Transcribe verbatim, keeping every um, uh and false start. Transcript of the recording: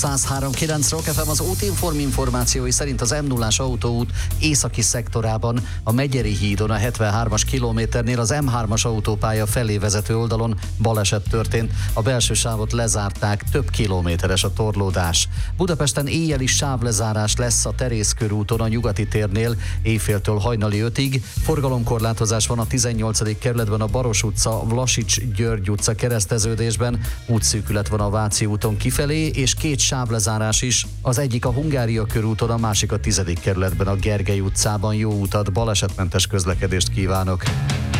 száz három kilenc Rock ef em. Az Útinform információi szerint az em nullás autóút északi szektorában a Megyeri hídon a hetvenhármas kilométernél az em hármas autópálya felé vezető oldalon baleset történt. A belső sávot lezárták, több kilométeres a torlódás. Budapesten éjjel is sávlezárás lesz a Terész körúton a Nyugati térnél éjféltől hajnali ötig. Forgalomkorlátozás van a tizennyolcadik kerületben a Baros utca, Vlasics-György utca kereszteződésben, útszűkület van a Váci úton kifelé, és két sávlezárás is. Az egyik a Hungária körúton, a másik a tizedik kerületben a Gergely utcában. Jó utat, balesetmentes közlekedést kívánok!